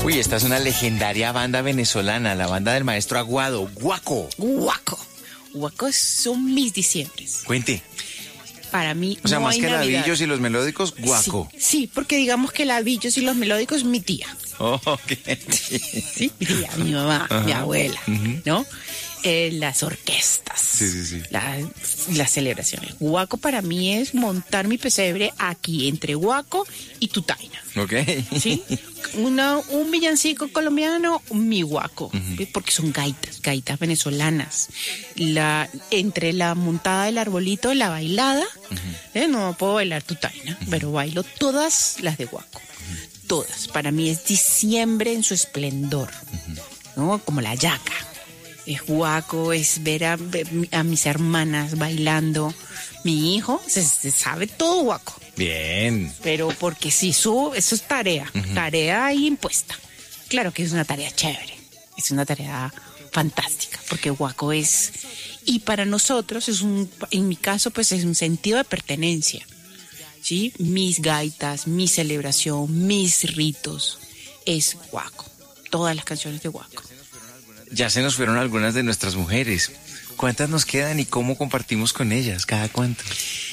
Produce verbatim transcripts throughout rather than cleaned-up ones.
Uy, esta es una legendaria banda venezolana, la banda del maestro Aguado, Guaco. Guaco. Guaco son mis diciembres. Cuente. Para mí O sea, no más hay que Navidad. Lavillos y los melódicos, Guaco. Sí, sí, porque digamos que Lavillos y los melódicos, mi tía. Oh, ok. Sí, mi tía, mi mamá, Ajá. mi abuela, Ujú. ¿no? Eh, las orquestas, Sí, sí, sí. la- las celebraciones. Guaco para mí es montar mi pesebre aquí entre Guaco y Tutaina, Ok. ¿sí? Una, un villancico colombiano, mi Guaco, ¿sí? Porque son gaitas, gaitas venezolanas. La, entre la montada del arbolito, la bailada, ¿eh? No puedo bailar Tutaina, pero bailo todas las de Guaco. Todas. Para mí es diciembre en su esplendor, ¿no? Como la yaca. Es Guaco, es ver a, a mis hermanas bailando. Mi hijo se, se sabe todo Guaco, Bien. pero porque si su, eso es tarea, tarea ahí impuesta. Claro que es una tarea chévere, es una tarea fantástica, porque Guaco es, y para nosotros es un, en mi caso pues es un sentido de pertenencia. ¿Sí? Mis gaitas, mi celebración, mis ritos, es Guaco. Todas las canciones de Guaco. Ya se nos fueron algunas de nuestras mujeres. ¿Cuántas nos quedan y cómo compartimos con ellas? ¿Cada cuánto?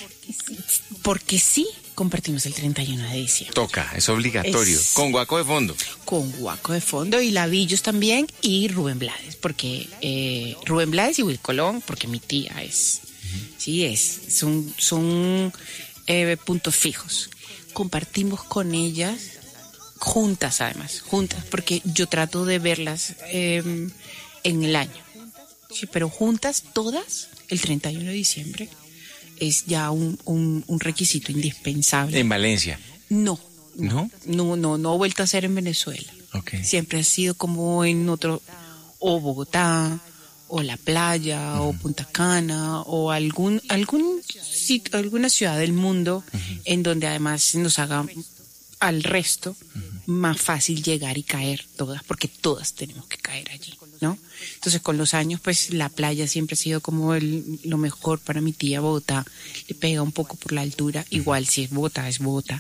Porque sí compartimos el treinta y uno de diciembre. Toca, es obligatorio. Es- Con Guaco de fondo. Con Guaco de fondo y Lavillos también y Rubén Blades, porque eh, Rubén Blades y Will Colón, porque mi tía es, sí es, son, son eh, puntos fijos. Compartimos con ellas juntas además, juntas, porque yo trato de verlas eh, en el año, sí, pero juntas todas el treinta y uno de diciembre es ya un, un, un requisito indispensable. En Valencia. No, ¿No? no, no, no he vuelto a ser en Venezuela. Ok. Siempre ha sido como en otro, o Bogotá, o la playa, o Punta Cana, o algún, algún sitio, alguna ciudad del mundo en donde además nos haga al resto más fácil llegar y caer todas, porque todas tenemos que caer allí, ¿no? Entonces con los años pues la playa siempre ha sido como el, lo mejor para mi tía. Bogotá le pega un poco por la altura, igual si es Bogotá es Bogotá.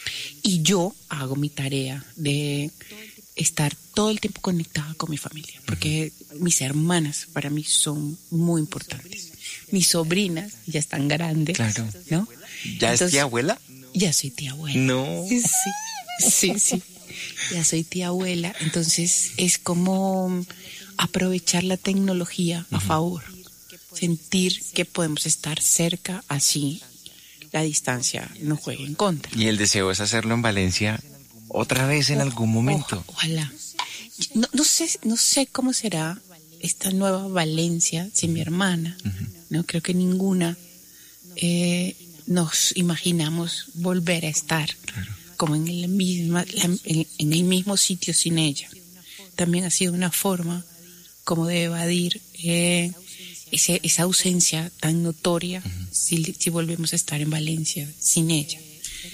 Y yo hago mi tarea de estar todo el tiempo conectada con mi familia, porque mis hermanas para mí son muy importantes. Mis sobrinas ya están grandes, Claro. ¿no? ¿Ya es Entonces, tía abuela? Ya soy tía abuela. No. Sí, sí, sí. Ya soy tía abuela. Entonces es como aprovechar la tecnología a favor. Sentir que podemos estar cerca, así la distancia no juegue en contra. Y el deseo es hacerlo en Valencia otra vez en algún momento. O- ojalá. No, no sé, no sé cómo será esta nueva Valencia sin mi hermana. No creo que ninguna eh, nos imaginamos volver a estar como en el misma, en, en el mismo sitio sin ella. También ha sido una forma como de evadir eh, ese, esa ausencia tan notoria si, si volvemos a estar en Valencia sin ella.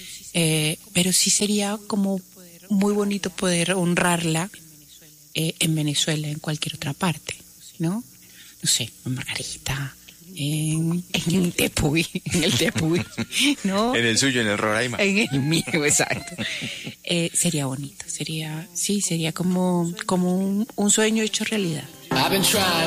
Eh, pero sí sería como muy bonito poder honrarla eh, en Venezuela, en cualquier otra parte, ¿no? No sé, en Margarita, en, en el Tepuy, en el Tepuy, ¿no? En el suyo, en el Roraima. En el mío, exacto. Eh, sería bonito, sería, sí, sería como, como un, un sueño hecho realidad. I've been trying